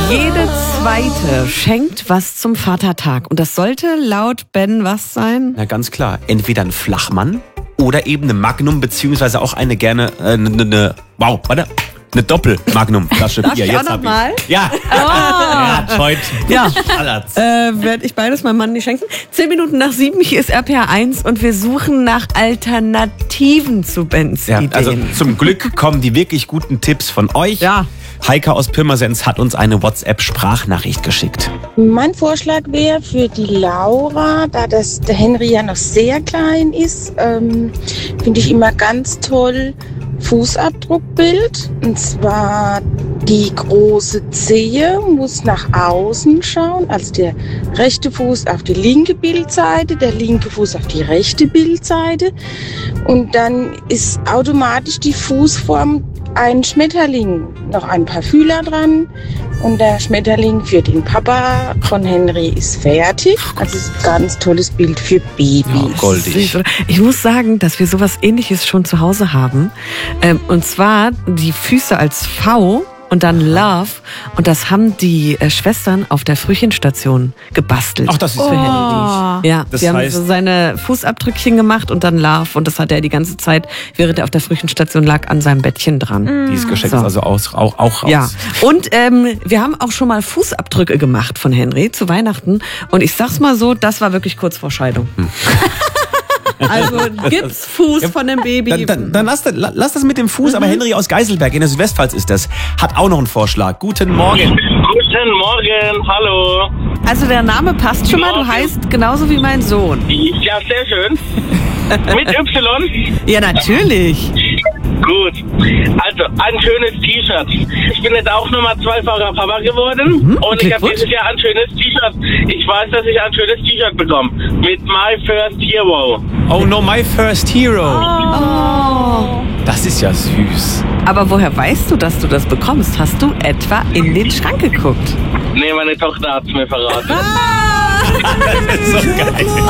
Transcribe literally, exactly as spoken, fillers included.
Jede Zweite schenkt was zum Vatertag. Und das sollte laut Ben was sein? Na ganz klar, entweder ein Flachmann oder eben eine Magnum, beziehungsweise auch eine gerne, äh, eine, eine, wow, warte, eine Doppel-Magnum-Flasche Bier. Darf ich Jetzt auch noch hab mal? ich. Ja, Oh. ja, heute. Ja, äh, werde ich beides meinem Mann nicht schenken. Zehn Minuten nach sieben, hier ist R P R eins und wir suchen nach Alternativen zu Bens Ja, Ideen. also zum Glück kommen die wirklich guten Tipps von euch. Ja. Heike aus Pirmasens hat uns eine WhatsApp-Sprachnachricht geschickt. Mein Vorschlag wäre für die Laura, da das der Henry ja noch sehr klein ist, ähm, finde ich immer ganz toll Fußabdruckbild. Und zwar die große Zehe muss nach außen schauen, also der rechte Fuß auf die linke Bildseite, der linke Fuß auf die rechte Bildseite. Und dann ist automatisch die Fußform ein Schmetterling, noch ein paar Fühler dran und der Schmetterling für den Papa von Henry ist fertig. Also es ist ein ganz tolles Bild für Babys. Oh, goldig. Ich muss sagen, dass wir sowas Ähnliches schon zu Hause haben. Ähm, und zwar die Füße als V und dann Love. Und das haben die äh, Schwestern auf der Frühchenstation gebastelt. Ach, das ist für für Henry. Ja, Das wir haben heißt- so seine Fußabdrückchen gemacht und dann Love. Und das hat er die ganze Zeit, während er auf der Frühchenstation lag, an seinem Bettchen dran. Dieses Geschenk So. ist also aus, auch, auch raus. Ja, und ähm, wir haben auch schon mal Fußabdrücke gemacht von Henry zu Weihnachten. Und ich sag's mal so, das war wirklich kurz vor Scheidung. Also Gipsfuß von dem Baby. Dann, dann, dann lass, lass das mit dem Fuß, aber Henry aus Geiselberg in der Südwestpfalz ist das, hat auch noch einen Vorschlag. Guten Morgen. Guten Morgen, hallo. Also der Name passt schon mal, du heißt genauso wie mein Sohn. Ja, sehr schön. Mit Y? Ja, natürlich. Gut. Also, ein schönes T-Shirt. Ich bin jetzt auch Nummer zweifacher Papa geworden. Mhm, Und ich habe Glückwunsch. dieses Jahr ein schönes T-Shirt. Ich weiß, dass ich ein schönes T-Shirt bekomme. Mit My First Hero. Oh no, my first hero. Oh. Das ist ja süß. Aber woher weißt du, dass du das bekommst? Hast du etwa in den Schrank geguckt? Nee, meine Tochter hat's mir verraten. Das ist so geil.